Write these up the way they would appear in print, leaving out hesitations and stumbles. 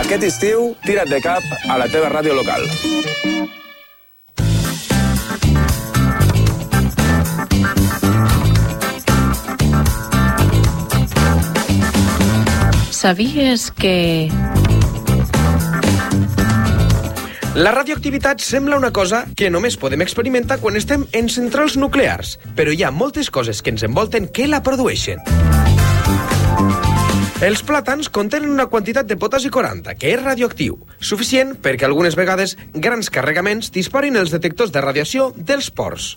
Aquest estiu, tira't de cap a la teva ràdio local. Sabies que... La radioactivitat sembla una cosa que només podem experimentar quan estem en centrals nuclears, però hi ha moltes coses que ens envolten que la produeixen. Els plàtans contenen una quantitat de potassi 40, que és radioactiu, suficient perquè algunes vegades grans carregaments disparin els detectors de radiació dels ports.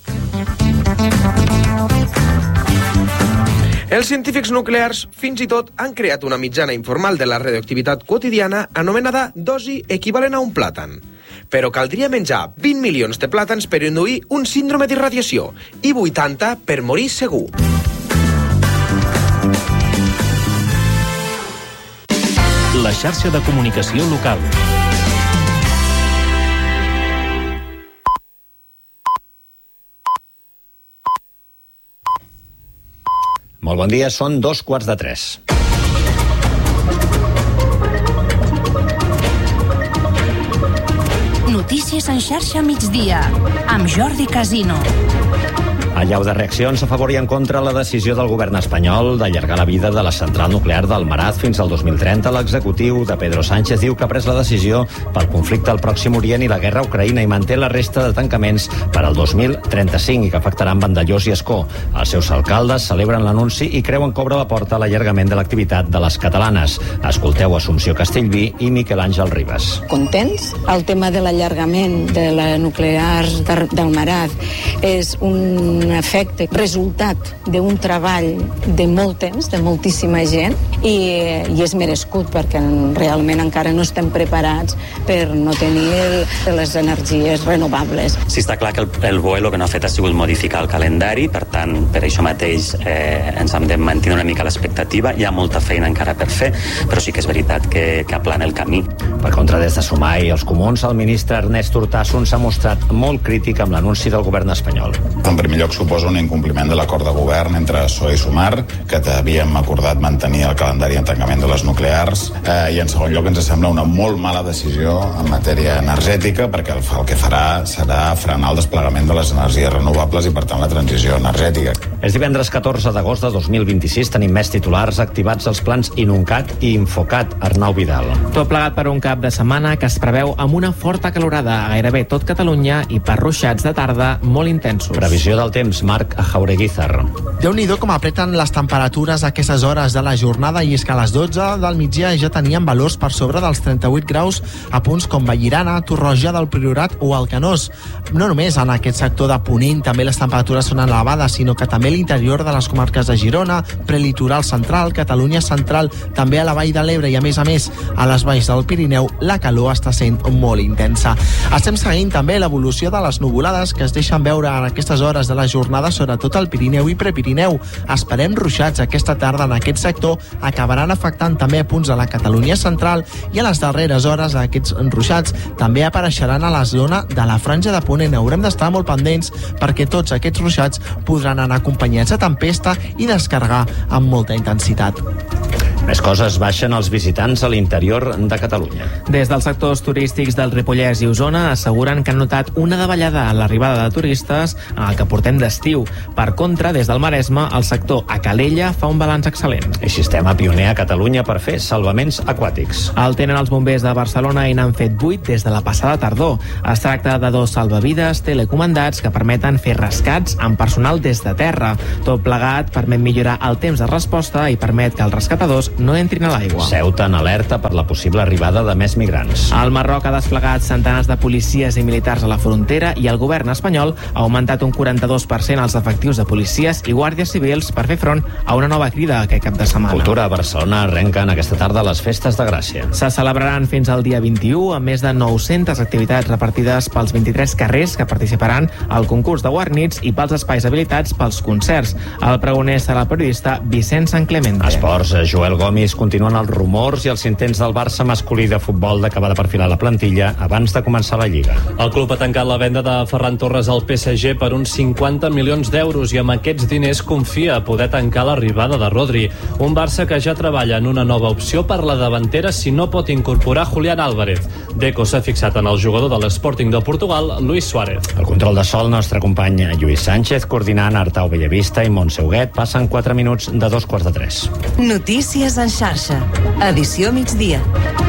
Els científics nuclears fins i tot han creat una mitjana informal de la radioactivitat quotidiana anomenada dosi equivalent a un plàtan. Però caldria menjar 20 milions de plàtans per induir un síndrome d'irradiació i 80 per morir segur. La xarxa de comunicació local. Molt bon dia, són 2:45. Notícies en xarxa migdia, amb Jordi Casino. Allau de reaccions a favor i en contra la decisió del govern espanyol d'allargar la vida de la central nuclear d'Almaraz fins al 2030. L'executiu de Pedro Sánchez diu que ha pres la decisió pel conflicte al Pròxim Orient i la guerra a Ucraïna i manté la resta de tancaments per al 2035 i que afectaran Vandellòs i Ascó. Els seus alcaldes celebren l'anunci i creuen que obre la porta a l'allargament de l'activitat de les catalanes. Escolteu Assumpció Castellví i Miquel Àngel Ribas. Contents? El tema de l'allargament de la nuclear d'Almaraz és un efecte, resultat d'un treball de molt temps, de moltíssima gent, i és merescut perquè realment encara no estem preparats per no tenir les energies renovables. Sí, està clar que el BOE el que no ha fet ha sigut modificar el calendari, per tant, per això mateix ens hem de mantenir una mica l'expectativa. Hi ha molta feina encara per fer, però sí que és veritat que aplana el camí. Per contra, des de Sumar i els comuns, el ministre Ernest Urtasun s'ha mostrat molt crític amb l'anunci del govern espanyol. En primer lloc, suposa un incompliment de l'acord de govern entre PSOE i Sumar, que havíem acordat mantenir el calendari en tancament de les nuclears, i en segon lloc ens sembla una molt mala decisió en matèria energètica, perquè el que farà serà frenar el desplegament de les energies renovables i per tant la transició energètica. És divendres 14 d'agost de 2026, tenim més titulars activats als plans Inuncat i Infocat. Arnau Vidal. Tot plegat per un cap de setmana que es preveu amb una forta calorada a gairebé tot Catalunya i per ruixats de tarda molt intensos. Previsió del temps, Marc Jaureguizar. Déu-n'hi-do com apreten les temperatures a aquestes hores de la jornada, i és que a les 12 del migdia ja teníem valors per sobre dels 38 graus a punts com Vallirana, Torroja del Priorat o Alcanós. No només en aquest sector de Ponent també les temperatures són elevades, sinó que també a l'interior de les comarques de Girona, prelitoral central, Catalunya central, també a la Vall de l'Ebre i a més a les valls del Pirineu la calor està sent molt intensa. Estem seguint també l'evolució de les nuvolades que es deixen veure en aquestes hores de la jornada, sobretot al Pirineu i Prepirineu. Esperem ruixats aquesta tarda en aquest sector, acabaran afectant també a punts de la Catalunya central, i a les darreres hores aquests ruixats també apareixeran a la zona de la Franja de Ponent. Haurem d'estar molt pendents perquè tots aquests ruixats podran anar acompanyats de tempesta i descarregar amb molta intensitat. Més coses, baixen els visitants a l'interior de Catalunya. Des dels sectors turístics del Ripollès i Osona asseguren que han notat una davallada a l'arribada de turistes en el que portem d'estiu. Per contra, des del Maresme, el sector a Calella fa un balanç excel·lent. I sistema pioner a Catalunya per fer salvaments aquàtics. El tenen els bombers de Barcelona i n'han fet 8 des de la passada tardor. Es tracta de 2 salvavides telecomandats que permeten fer rescats amb personal des de terra. Tot plegat permet millorar el temps de resposta i permet que els rescatadors no entrin a l'aigua. Ceuta en alerta per la possible arribada de més migrants. El Marroc ha desplegat centenars de policies i militars a la frontera i el govern espanyol ha augmentat un 42% els efectius de policies i guàrdies civils per fer front a una nova crida aquest cap de setmana. Cultura a Barcelona arrenquen aquesta tarda les festes de Gràcia. Se celebraran fins al dia 21 amb més de 900 activitats repartides pels 23 carrers que participaran al concurs de guarnits i pels espais habilitats pels concerts. El pregoner serà el periodista Vicent Sanclemente. Esports, Joel Gomis, continuen els rumors i els intents del Barça masculí de futbol d'acabar de perfilar la plantilla abans de començar la Lliga. El club ha tancat la venda de Ferran Torres al PSG per uns 50 milions d'euros i amb aquests diners confia a poder tancar l'arribada de Rodri. Un Barça que ja treballa en una nova opció per la davantera si no pot incorporar Julián Álvarez. Deco s'ha fixat en el jugador de l'Sporting de Portugal, Luis Suárez. El control de sol, nostre company Lluís Sánchez, coordinant Artau Bellavista i Montse Huguet, passen 4 minuts de 2:45. Notícies en xarxa. Edició migdia.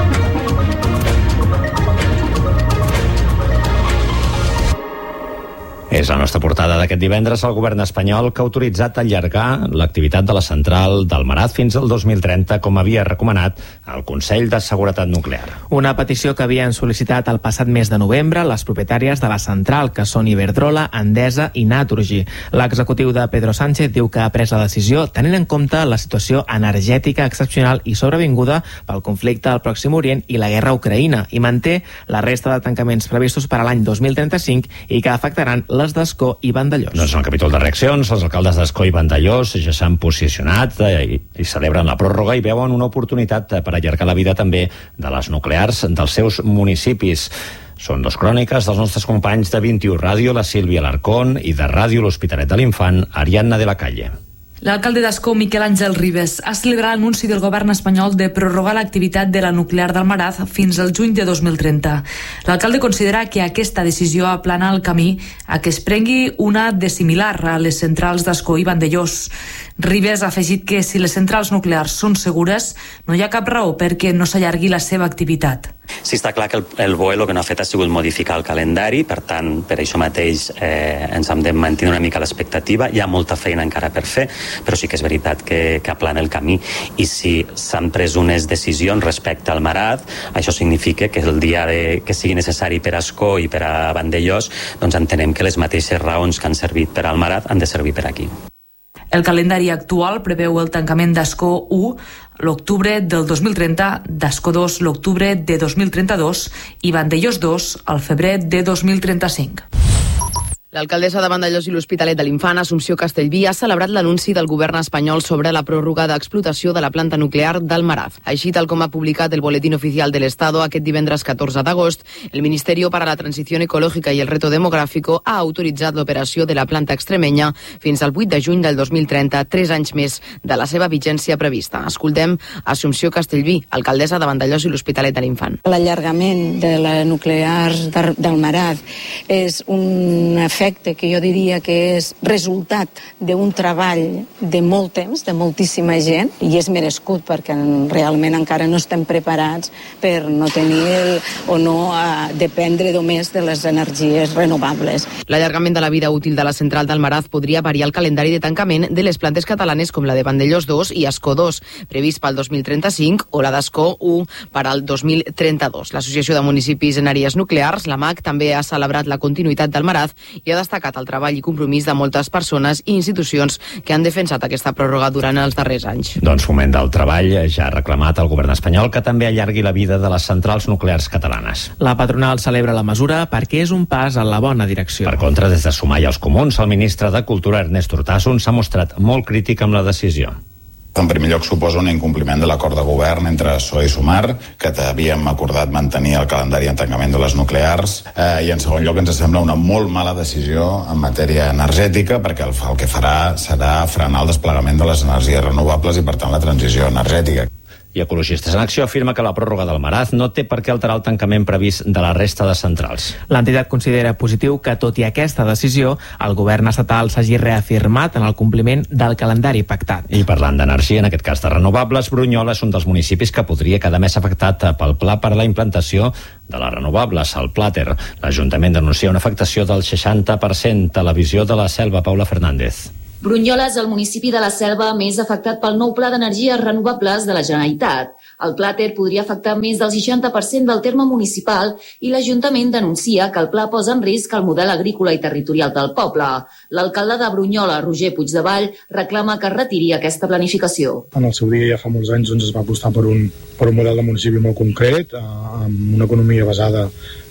És la nostra portada d'aquest divendres. El govern espanyol que ha autoritzat allargar l'activitat de la central d'Almaraz fins al 2030, com havia recomanat el Consell de Seguretat Nuclear. Una petició que havien sol·licitat el passat mes de novembre les propietàries de la central, que són Iberdrola, Endesa i Naturgy. L'executiu de Pedro Sánchez diu que ha pres la decisió tenint en compte la situació energètica excepcional i sobrevinguda pel conflicte al Pròxim Orient i la guerra a Ucraïna, i manté la resta de tancaments previstos per a l'any 2035 i que afectaran les d'Ascó i Vandellòs. Doncs en el capítol de reaccions, els alcaldes d'Ascó i Vandellòs ja s'han posicionat i celebren la pròrroga i veuen una oportunitat per allargar la vida també de les nuclears dels seus municipis. Són dos cròniques dels nostres companys de 21 Ràdio, la Sílvia Alarcón, i de Ràdio L'Hospitalet de l'Infant, Ariadna de la Calle. L'alcalde d'Ascó, Miquel Àngel Ribes, ha celebrat l'anunci del govern espanyol de prorrogar l'activitat de la nuclear d'Almaraz fins al juny de 2030. L'alcalde considera que aquesta decisió aplana el camí a que es prengui una de similar a les centrals d'Ascó i Vandellòs. Ribes ha afegit que si les centrals nuclears són segures, no hi ha cap raó perquè no s'allargui la seva activitat. Sí, està clar que el BOE el que no ha fet ha sigut modificar el calendari, per tant, per això mateix ens hem de mantenir una mica l'expectativa. Hi ha molta feina encara per fer, però sí que és veritat que aplana el camí. I si s'han pres unes decisions respecte al Marat, això significa que el dia que sigui necessari per a Ascó i per a Vandellòs, doncs entenem que les mateixes raons que han servit per al Marat han de servir per aquí. El calendari actual preveu el tancament d'Ascó 1 l'octubre del 2030, d'Ascó 2 l'octubre de 2032 i Vandellòs 2 al febrer de 2035. L'alcaldessa de Vandellòs i l'Hospitalet de l'Infant, Assumpció Castellví, ha celebrat l'anunci del govern espanyol sobre la pròrroga d'explotació de la planta nuclear d'Almaraz. Així, tal com ha publicat el Boletín Oficial del Estado aquest divendres 14 d'agost, el Ministerio para la Transición Ecológica y el Reto Demográfico ha autoritzat l'operació de la planta extremenya fins al 8 de juny del 2030, 3 anys més de la seva vigència prevista. Escoltem Assumpció Castellví, alcaldessa de Vandellòs i l'Hospitalet de l'Infant. L'allargament de la nuclear d'Almaraz és un efecte que jo diria que és resultat d'un treball de molt temps, de moltíssima gent, i és merescut perquè realment encara no estem preparats per no tenir o no dependre només de les energies renovables. L'allargament de la vida útil de la central d'Almaraz podria variar el calendari de tancament de les plantes catalanes com la de Vandellòs 2 i Ascó 2, previst pel 2035, o la d'Ascó 1 per al 2032. L'Associació de Municipis en Àrees Nuclears, la MAC, també ha celebrat la continuïtat d'Almaraz i ha destacat el treball i compromís de moltes persones i institucions que han defensat aquesta pròrroga durant els darrers anys. Doncs Foment del Treball ja ha reclamat al govern espanyol que també allargui la vida de les centrals nuclears catalanes. La patronal celebra la mesura perquè és un pas en la bona direcció. Per contra, des de Sumar i els Comuns, el ministre de Cultura, Ernest Urtasun, s'ha mostrat molt crític amb la decisió. En primer lloc, suposa un incompliment de l'acord de govern entre PSOE i Sumar, que havíem acordat mantenir el calendari de tancament de les nuclears, i en segon lloc ens sembla una molt mala decisió en matèria energètica, perquè el que farà serà frenar el desplegament de les energies renovables i, per tant, la transició energètica. I Ecologistes en Acció afirma que la pròrroga del Maraz no té per què alterar el tancament previst de la resta de centrals. L'entitat considera positiu que, tot i aquesta decisió, el govern estatal s'hagi reafirmat en el compliment del calendari pactat. I parlant d'energia, en aquest cas de renovables, Brunyola és un dels municipis que podria quedar més afectat pel pla per a la implantació de les renovables, el Plàter. L'Ajuntament denuncia una afectació del 60%. Televisió de la Selva, Paula Fernández. Brunyola és el municipi de la Selva més afectat pel nou pla d'energies renovables de la Generalitat. El Plàter podria afectar més del 60% del terme municipal i l'Ajuntament denuncia que el pla posa en risc el model agrícola i territorial del poble. L'alcalde de Brunyola, Roger Puigdevall, reclama que es retiri aquesta planificació. En el seu dia, ja fa molts anys, es va apostar per un model de municipi molt concret, amb una economia basada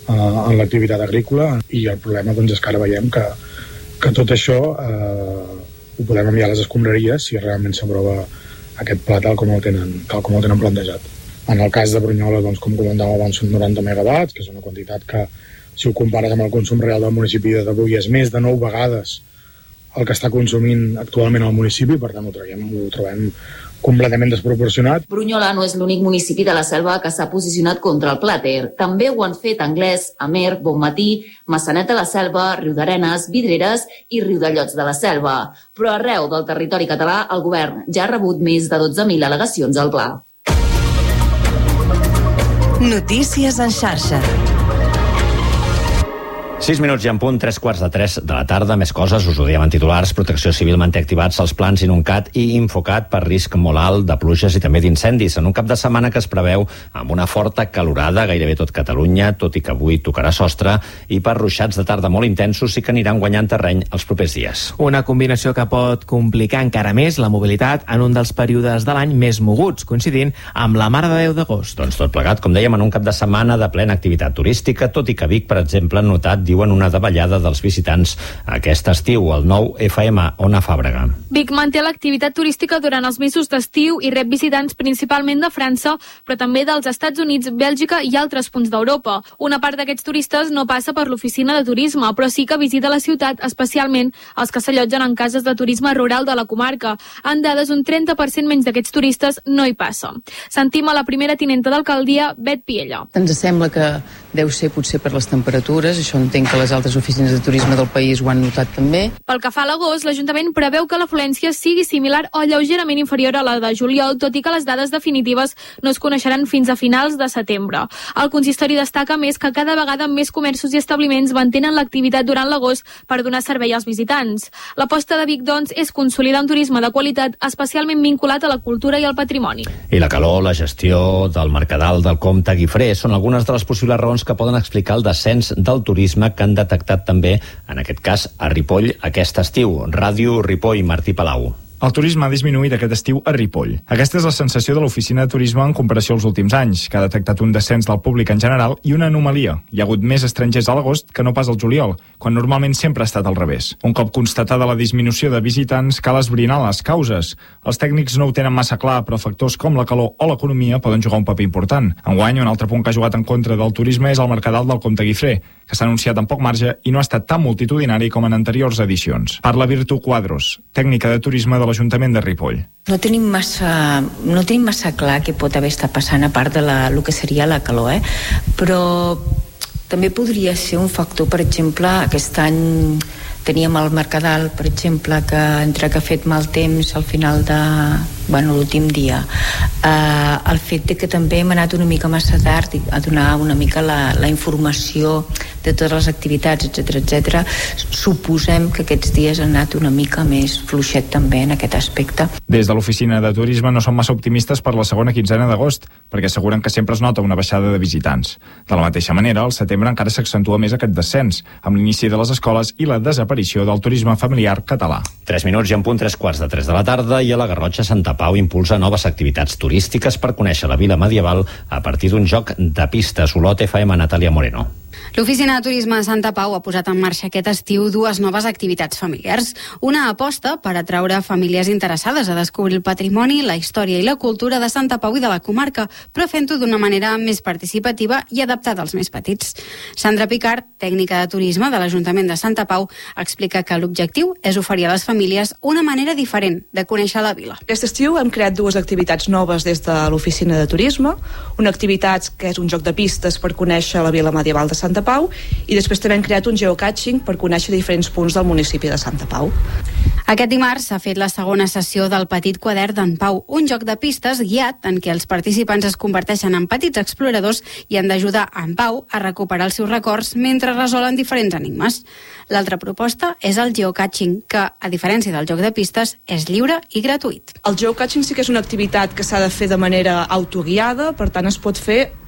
en l'activitat agrícola, i el problema és que ara veiem que tot això ho podem enviar a les escombraries si realment s'aprova aquest pla tal com el tenen plantejat. En el cas de Brunyola, doncs, com comentàvem abans, són 90 megawatts, que és una quantitat que, si ho compares amb el consum real del municipi d'avui, és més de 9 vegades el que està consumint actualment el municipi, per tant ho trobem completament desproporcionat. Brunyola no és l'únic municipi de la Selva que s'ha posicionat contra el plàter. També ho han fet Anglès, Amer, Bonmatí, Maçanet de la Selva, Riudarenes, Vidreres i Riudellots de la Selva. Però arreu del territori català el govern ja ha rebut més de 12.000 al·legacions al pla. Notícies en xarxa. 6 minuts i en punt, 3:15 de la tarda. Més coses, us ho diem en titulars. Protecció Civil manté activats els plans Inuncat i Infocat per risc molt alt de pluges i també d'incendis. En un cap de setmana que es preveu amb una forta calorada gairebé tot Catalunya, tot i que avui tocarà sostre, i per ruixats de tarda molt intensos i que aniran guanyant terreny els propers dies. Una combinació que pot complicar encara més la mobilitat en un dels períodes de l'any més moguts, coincidint amb la Mare de Déu d'agost. Doncs tot plegat, com dèiem, en un cap de setmana de plena activitat turística, tot i que Vic, per exemple, ha notat, diuen, una davallada dels visitants aquest estiu. El nou FM, Ona Fàbrega. Vic manté l'activitat turística durant els mesos d'estiu i rep visitants principalment de França, però també dels Estats Units, Bèlgica i altres punts d'Europa. Una part d'aquests turistes no passa per l'oficina de turisme, però sí que visita la ciutat, especialment els que s'allotgen en cases de turisme rural de la comarca. En dades, un 30% menys d'aquests turistes no hi passa. Sentim a la primera tinenta d'alcaldia, Bet Piella. Ens sembla que deu ser potser per les temperatures, això entenc que les altres oficines de turisme del país ho han notat també. Pel que fa a l'agost, l'Ajuntament preveu que l'afluència sigui similar o lleugerament inferior a la de juliol, tot i que les dades definitives no es coneixeran fins a finals de setembre. El consistori destaca més que cada vegada més comerços i establiments mantenen l'activitat durant l'agost per donar servei als visitants. L'aposta de Vic, doncs, és consolidar un turisme de qualitat especialment vinculat a la cultura i al patrimoni. I la calor, la gestió del Mercadal del Comte Guifré són algunes de les possibles raons que poden explicar el descens del turisme que han detectat també, en aquest cas, a Ripoll aquest estiu. Ràdio Ripoll, Martí Palau. El turisme ha disminuït aquest estiu a Ripoll. Aquesta és la sensació de l'oficina de turisme en comparació als últims anys, que ha detectat un descens del públic en general i una anomalia. Hi ha hagut més estrangers a l'agost que no pas al juliol, quan normalment sempre ha estat al revés. Un cop constatada la disminució de visitants, cal esbrinar les causes. Els tècnics no ho tenen massa clar, però factors com la calor o l'economia poden jugar un paper important. Enguany, un altre punt que ha jugat en contra del turisme és el Mercadal del Comte Guifré, que s'ha anunciat amb poc marge i no ha estat tan multitudinari com en anteriors edicions. Parla Virtu Quadros, tècnica de turisme de l'Ajuntament de Ripoll. No tenim massa clar què pot haver estat passant, a part de el que seria la calor, però també podria ser un factor, per exemple, aquest any teníem el Mercadal, per exemple, que entre que ha fet mal temps al final de l'últim dia, el fet de que també hem anat una mica massa tard a donar una mica la informació de totes les activitats, etc. Suposem que aquests dies han anat una mica més fluixet també en aquest aspecte. Des de l'oficina de turisme no són massa optimistes per la segona quinzena d'agost, perquè asseguren que sempre es nota una baixada de visitants. De la mateixa manera, al setembre encara s'accentua més aquest descens, amb l'inici de les escoles i la desaparició del turisme familiar català. 3 minuts i en punt 3:15 de la tarda, i a la Garrotxa Santa Pau impulsa noves activitats turístiques per conèixer la vila medieval a partir d'un joc de pistes. Olot FM, Natàlia Moreno. L'Oficina de Turisme de Santa Pau ha posat en marxa aquest estiu 2 noves activitats familiars. Una aposta per atraure famílies interessades a descobrir el patrimoni, la història i la cultura de Santa Pau i de la comarca, però fent-ho d'una manera més participativa i adaptada als més petits. Sandra Picard, tècnica de turisme de l'Ajuntament de Santa Pau, explica que l'objectiu és oferir a les famílies una manera diferent de conèixer la vila. Aquest estiu hem creat 2 activitats noves des de l'Oficina de Turisme. Una activitat que és un joc de pistes per conèixer la vila medieval de Santa Pau, i després també hem creat un geocaching per conèixer diferents punts del municipi de Santa Pau. Aquest dimarts s'ha fet la segona sessió del Petit Quadern d'en Pau, un joc de pistes guiat en què els participants es converteixen en petits exploradors i han d'ajudar en Pau a recuperar els seus records mentre resolen diferents enigmes. L'altra proposta és el geocaching, que, a diferència del joc de pistes, és lliure i gratuït. El geocaching sí que és una activitat que s'ha de fer de manera autoguiada, per tant es pot fer